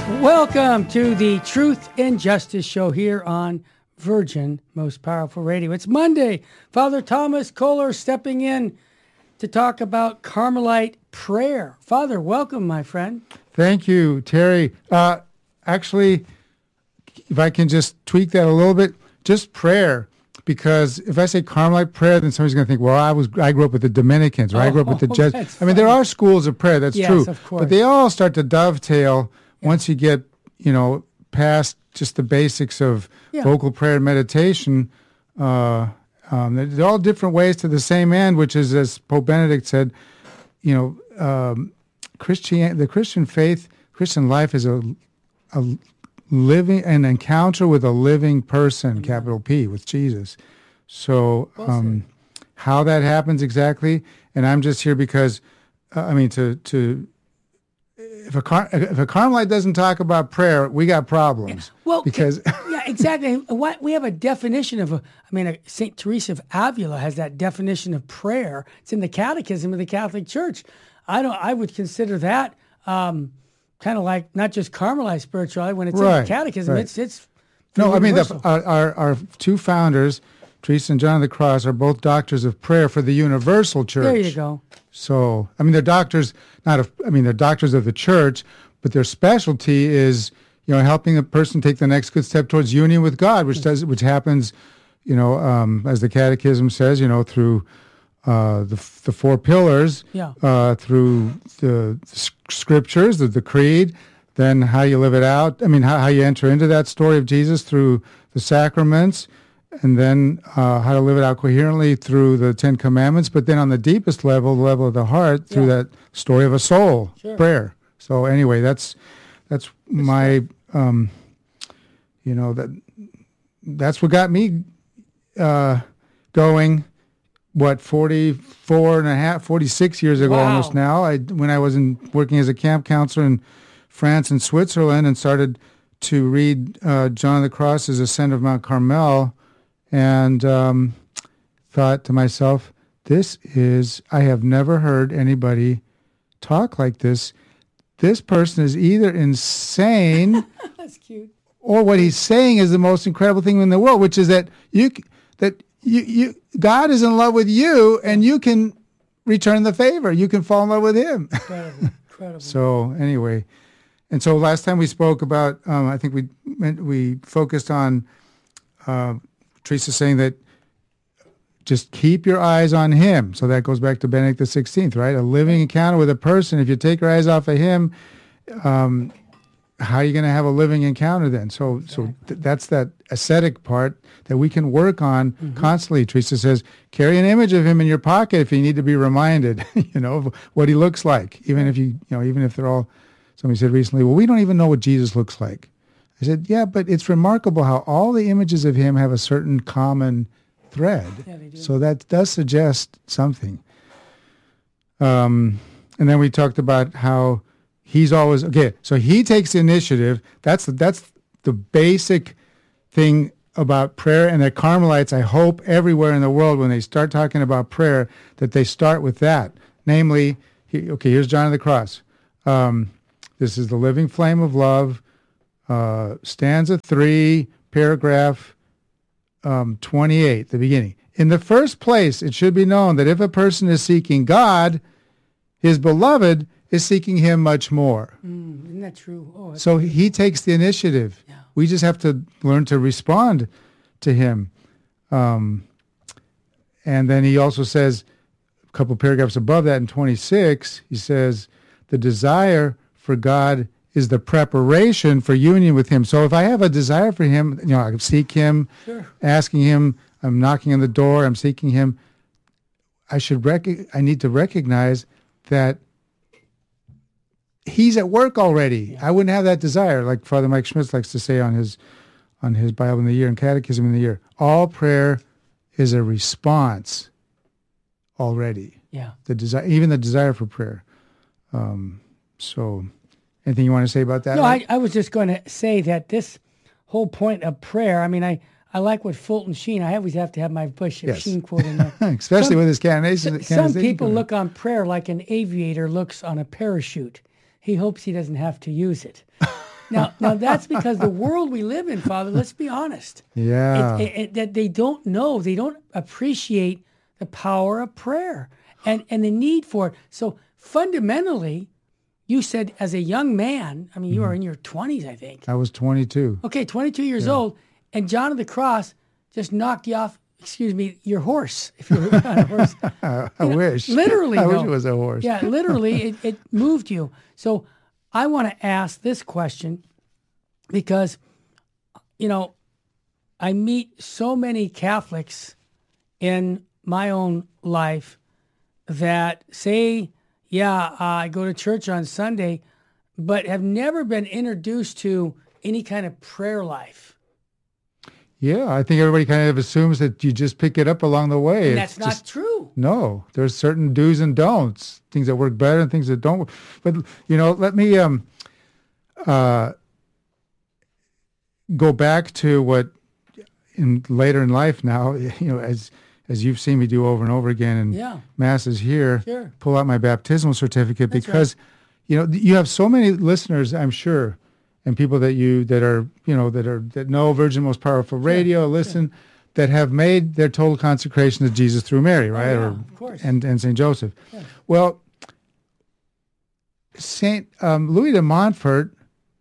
Welcome to the Truth and Justice Show here on Virgin Most Powerful Radio. It's Monday. Father Thomas Kohler stepping in to talk about Carmelite prayer. Father, welcome, my friend. Thank you, Terry. Actually, if I can just tweak that a little bit, just prayer. Because if I say Carmelite prayer, then somebody's going to think, well, I grew up with the Dominicans, or I grew up with the Jesuits. I mean, there are schools of prayer, that's true. Of course. But they all start to dovetail once you get, past just the basics of vocal prayer and meditation. They're all different ways to the same end, which is, as Pope Benedict said, the Christian faith, Christian life is an encounter with a living person, capital P, with Jesus. So how that happens exactly, and I'm just here because, if a Carmelite doesn't talk about prayer, we got problems. Exactly. We have a definition of St. Teresa of Avila has that definition of prayer. It's in the Catechism of the Catholic Church. I would consider that kind of like not just Carmelite spirituality. When it's in the Catechism, it's no. universal. Our two founders, Teresa and John of the Cross, are both doctors of prayer for the universal church. There you go. So, they're doctors, they're doctors of the church, but their specialty is, helping a person take the next good step towards union with God, which happens, as the Catechism says, through the four pillars, through the scriptures, the creed, then how you live it out. How you enter into that story of Jesus through the sacraments, and then how to live it out coherently through the Ten Commandments, but then on the deepest level, the level of the heart, through that story of a soul, prayer. So anyway, that's my, that's what got me going, 46 years ago almost now, when I was working as a camp counselor in France and Switzerland, and started to read John of the Cross's Ascent of Mount Carmel, and thought to myself, I have never heard anybody talk like this. This person is either insane That's cute. Or what he's saying is the most incredible thing in the world, which is that God is in love with you, and you can return the favor. You can fall in love with him. Incredible. So anyway, and so last time we spoke about, I think we focused on Teresa saying that just keep your eyes on him. So that goes back to Benedict XVI, right? A living encounter with a person. If you take your eyes off of him, how are you going to have a living encounter then? So that's that ascetic part that we can work on constantly. Teresa says, carry an image of him in your pocket if you need to be reminded, of what he looks like. Even if even if they're all, somebody said recently, well, we don't even know what Jesus looks like. I said, yeah, but it's remarkable how all the images of him have a certain common thread. Yeah, they do. So that does suggest something. And then we talked about how he's always, so he takes the initiative. That's the basic thing about prayer, and that Carmelites, I hope everywhere in the world, when they start talking about prayer, that they start with that. Namely, here's John of the Cross. This is the living flame of love. Stanza 3, paragraph 28, the beginning. In the first place, it should be known that if a person is seeking God, his beloved is seeking him much more. Isn't that true? So he takes the initiative. Yeah. We just have to learn to respond to him. And then he also says, a couple paragraphs above that in 26, he says, the desire for God is the preparation for union with him. So if I have a desire for him, I seek him, asking him, I'm knocking on the door, I'm seeking him, I need to recognize that he's at work already. I wouldn't have that desire, like Father Mike Schmitz likes to say on his Bible in the Year and Catechism in the Year. All prayer is a response already. Yeah. Even the desire for prayer. So anything you want to say about that? No, I was just going to say that this whole point of prayer, I like what Fulton Sheen, I always have to have my Bishop Sheen quote in there. Especially with his canonization. Some people look on prayer like an aviator looks on a parachute. He hopes he doesn't have to use it. Now that's because the world we live in, Father, let's be honest. Yeah. That they don't know, they don't appreciate the power of prayer and the need for it. So fundamentally, you said as a young man, I mean, you were in your 20s, I think. I was 22. Okay, 22 years old, and John of the Cross just knocked you off, your horse, if you were on a horse. I wish. Literally, I wish it was a horse. Yeah, literally, it moved you. So I want to ask this question because, I meet so many Catholics in my own life that say, I go to church on Sunday, but have never been introduced to any kind of prayer life. Yeah, I think everybody kind of assumes that you just pick it up along the way. And that's not true. No, there's certain do's and don'ts, things that work better and things that don't. But, let me go back to what later in life now, as you've seen me do over and over again in masses here, Sure. pull out my baptismal certificate That's because, you have so many listeners, I'm sure, and people that know Virgin Most Powerful Radio, listen, that have made their total consecration to Jesus through Mary, right? Of course. And St. Joseph. Yeah. Well, St. Louis de Montfort,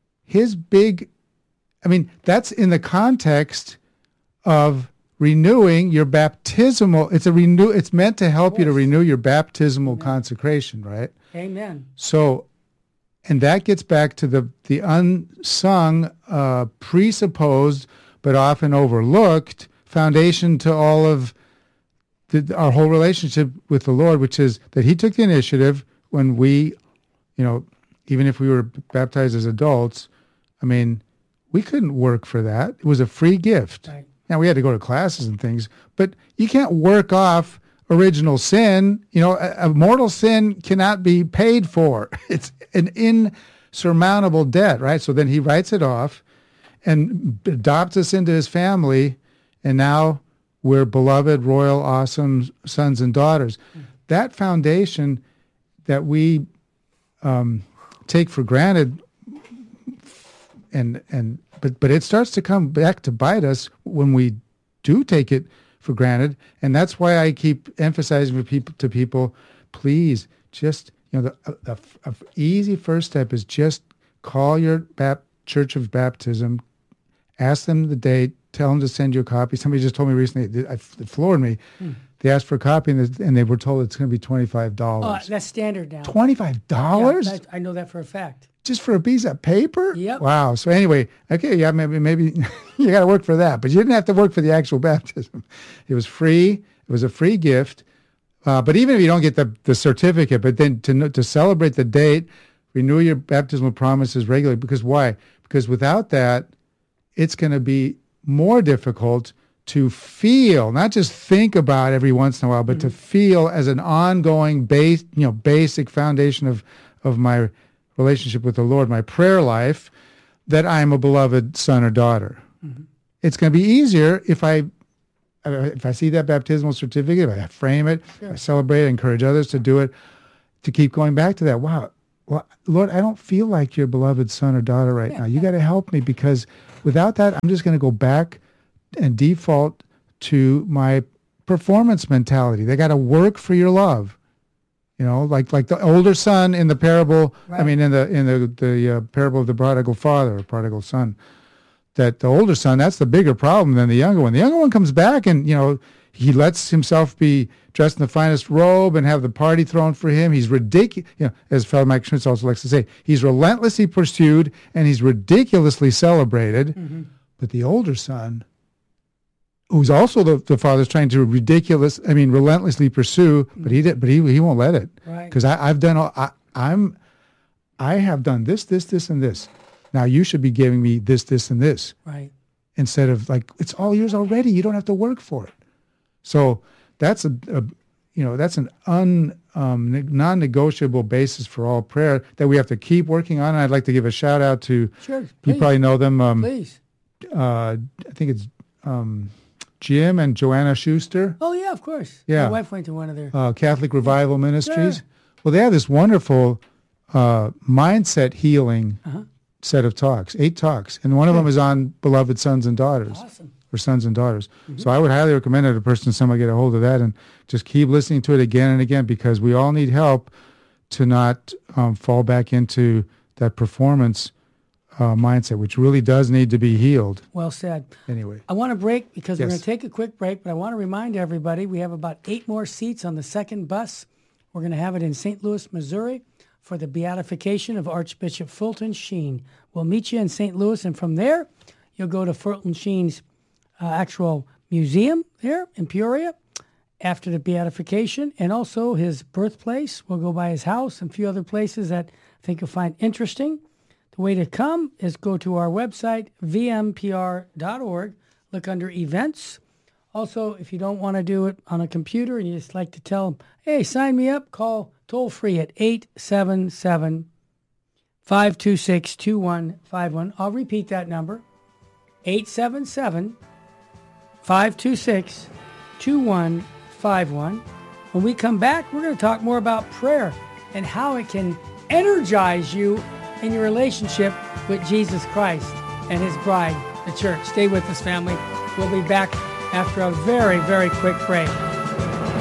that's in the context of renewing your baptismal. It's meant to help you to renew your baptismal consecration, right? Amen. So, and that gets back to the unsung, presupposed, but often overlooked foundation to all of our whole relationship with the Lord, which is that he took the initiative when we, even if we were baptized as adults, we couldn't work for that. It was a free gift. Right. Now, we had to go to classes and things, but you can't work off original sin. A mortal sin cannot be paid for. It's an insurmountable debt, right? So then he writes it off and adopts us into his family, and now we're beloved, royal, awesome sons and daughters. That foundation that we take for granted, but it starts to come back to bite us when we do take it for granted, and that's why I keep emphasizing to people, please, just the easy first step is just call your church of baptism, ask them the date, tell them to send you a copy. Somebody just told me recently, it floored me. They asked for a copy, and they were told it's going to be $25. Oh, that's standard now. $25? Yeah, I know that for a fact. Just for a piece of paper? Yep. Wow. So anyway, okay, yeah, maybe you got to work for that, but you didn't have to work for the actual baptism. It was free. It was a free gift. But even if you don't get the certificate, but then to celebrate the date, renew your baptismal promises regularly. Because why? Because without that, it's going to be more difficult to feel, not just think about every once in a while, but to feel as an ongoing basic foundation of my relationship with the Lord, my prayer life, that I'm a beloved son or daughter. Mm-hmm. It's going to be easier if I see that baptismal certificate, if I frame it, I celebrate it, encourage others to do it, to keep going back to that. Wow, well, Lord, I don't feel like your beloved son or daughter right now. You got to help me, because without that, I'm just going to go back and default to my performance mentality. They got to work for your love. Like the older son in the parable. Right. I mean, in the parable of the prodigal father or prodigal son. That the older son, that's the bigger problem than the younger one. The younger one comes back and he lets himself be dressed in the finest robe and have the party thrown for him. He's ridiculous. As Father Mike Schmitz also likes to say, he's relentlessly pursued and he's ridiculously celebrated. Mm-hmm. But the older son, who's also the father's trying to relentlessly pursue, but he won't let it, because I have done this, and this. Now you should be giving me this, and this, right? Instead of it's all yours already. You don't have to work for it. So that's that's an non-negotiable basis for all prayer that we have to keep working on. And I'd like to give a shout out to. Sure, you probably know them. Please. I think it's. Jim and Joanna Schuster. Oh, yeah, of course. Yeah. My wife went to one of their... Catholic Revival Ministries. Sure. Well, they have this wonderful mindset healing set of talks, 8 talks. And one of them is on beloved sons and daughters. Awesome. Or sons and daughters. So I would highly recommend that a person, somebody get a hold of that and just keep listening to it again and again, because we all need help to not fall back into that performance mindset, which really does need to be healed. Well said. Anyway. I want to break because we're Yes. going to take a quick break, but I want to remind everybody we have about 8 more seats on the second bus. We're going to have it in St. Louis, Missouri for the beatification of Archbishop Fulton Sheen. We'll meet you in St. Louis, and from there, you'll go to Fulton Sheen's actual museum there in Peoria after the beatification, and also his birthplace. We'll go by his house and a few other places that I think you'll find interesting. The way to come is go to our website, vmpr.org, look under events. Also, if you don't want to do it on a computer and you just like to tell them, hey, sign me up, call toll free at 877-526-2151. I'll repeat that number, 877-526-2151. When we come back, we're going to talk more about prayer and how it can energize you in your relationship with Jesus Christ and his bride, the church. Stay with us, family. We'll be back after a very, very quick break.